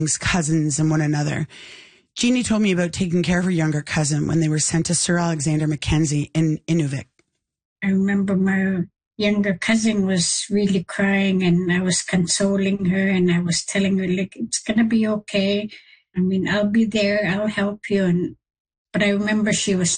cousins and one another. Jeannie told me about taking care of her younger cousin when they were sent to Sir Alexander Mackenzie in Inuvik. I remember my younger cousin was really crying, and I was consoling her, and I was telling her, like, it's going to be okay. I mean, I'll be there. I'll help you. But I remember she was